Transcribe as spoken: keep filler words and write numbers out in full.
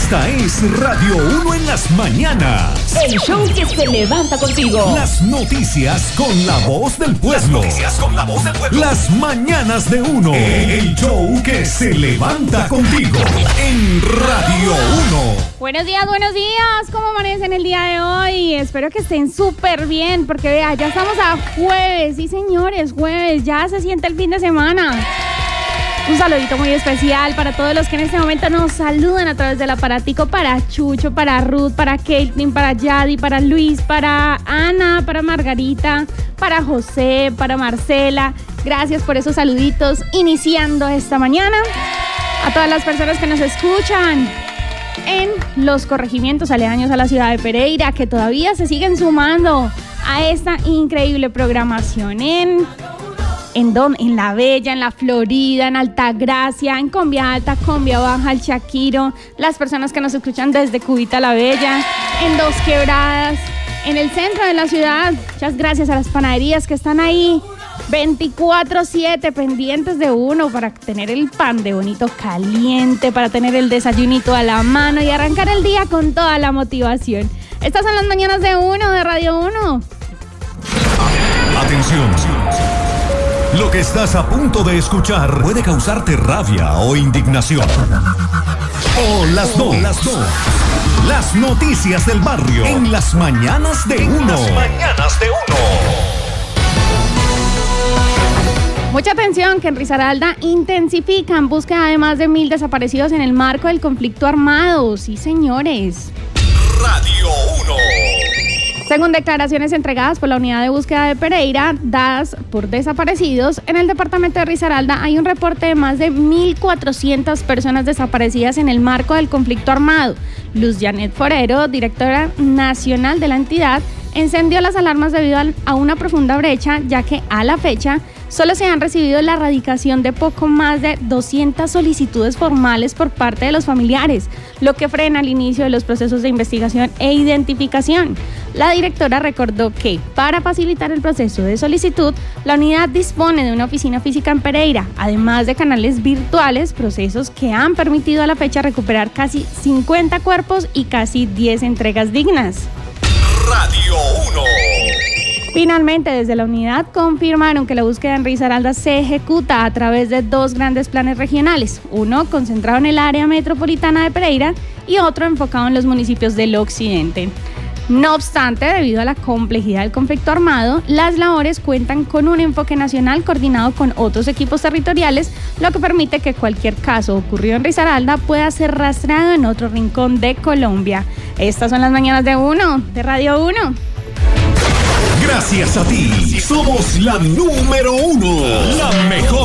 Esta es Radio uno en las mañanas. El show que se levanta contigo. Las noticias con la voz del pueblo. Las noticias con la voz del pueblo. Las mañanas de uno. El show que se levanta contigo en Radio uno. Buenos días, buenos días. ¿Cómo amanecen el día de hoy? Espero que estén súper bien, porque vea, ya estamos a jueves. Sí, señores, jueves. Ya se siente el fin de semana. Un saludito muy especial para todos los que en este momento nos saludan a través del aparatico, para Chucho, para Ruth, para Caitlin, para Yadi, para Luis, para Ana, para Margarita, para José, para Marcela. Gracias por esos saluditos iniciando esta mañana. A todas las personas que nos escuchan en los corregimientos aledaños a la ciudad de Pereira, que todavía se siguen sumando a esta increíble programación en... ¿En dónde? En La Bella, en La Florida, en Altagracia, en Combia Alta, Combia Baja, el Chaquiro, las personas que nos escuchan desde Cubita La Bella, en Dos Quebradas, en el centro de la ciudad. Muchas gracias a las panaderías que están ahí veinticuatro siete pendientes de uno para tener el pan de bonito caliente, para tener el desayunito a la mano y arrancar el día con toda la motivación. Estas son las mañanas de uno, de Radio uno. Atención. Lo que estás a punto de escuchar puede causarte rabia o indignación. O las dos. Las dos. Las noticias del barrio en las mañanas de uno. Las mañanas de uno. Mucha atención, que en Risaralda intensifican búsqueda de más de mil desaparecidos en el marco del conflicto armado. Sí, señores. Radio uno. Según declaraciones entregadas por la Unidad de Búsqueda de Pereira, dadas por desaparecidos, en el departamento de Risaralda hay un reporte de más de mil cuatrocientas personas desaparecidas en el marco del conflicto armado. Luz Janet Forero, directora nacional de la entidad, encendió las alarmas debido a una profunda brecha, ya que a la fecha solo se han recibido la erradicación de poco más de doscientas solicitudes formales por parte de los familiares, lo que frena el inicio de los procesos de investigación e identificación. La directora recordó que, para facilitar el proceso de solicitud, la unidad dispone de una oficina física en Pereira, además de canales virtuales, procesos que han permitido a la fecha recuperar casi cincuenta cuerpos y casi diez entregas dignas. Radio uno. Finalmente, desde la unidad confirmaron que la búsqueda en Risaralda se ejecuta a través de dos grandes planes regionales, uno concentrado en el área metropolitana de Pereira y otro enfocado en los municipios del occidente. No obstante, debido a la complejidad del conflicto armado, las labores cuentan con un enfoque nacional coordinado con otros equipos territoriales, lo que permite que cualquier caso ocurrido en Risaralda pueda ser rastreado en otro rincón de Colombia. Estas son las mañanas de uno, de Radio uno. Gracias a ti, somos la número uno, la mejor.